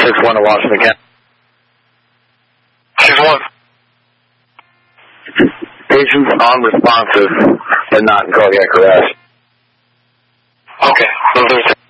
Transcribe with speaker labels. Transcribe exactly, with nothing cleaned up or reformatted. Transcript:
Speaker 1: six one to Washington County.
Speaker 2: six one.
Speaker 1: Patient's unresponsive, but not in cardiac arrest.
Speaker 2: Okay.